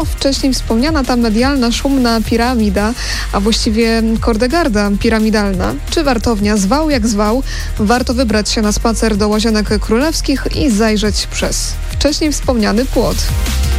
Wcześniej wspomniana ta medialna, szumna piramida, a właściwie kordegarda piramidalna, czy wartownia, zwał jak zwał, warto wybrać się na spacer do Łazienek Królewskich i zajrzeć przez wcześniej wspomniany płot.